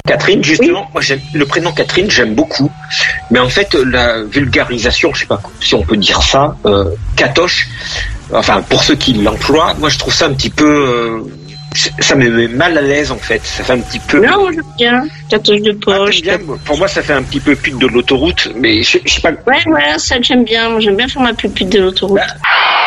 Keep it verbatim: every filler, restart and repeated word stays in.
Catherine, justement, Oui. moi j'aime le prénom Catherine, j'aime beaucoup. Mais en fait, la vulgarisation, je sais pas si on peut dire ça, euh, Catoche, enfin pour ceux qui l'emploient, moi je trouve ça un petit peu, euh, ça me met mal à l'aise en fait. Ça fait un petit peu. Non, moi j'aime bien. Catoche de Ah, poche. t'aimes bien, pour moi, ça fait un petit peu pute de l'autoroute, mais je, je sais pas. Ouais, ouais, ça j'aime bien. Moi j'aime bien faire ma pupille de l'autoroute. Bah,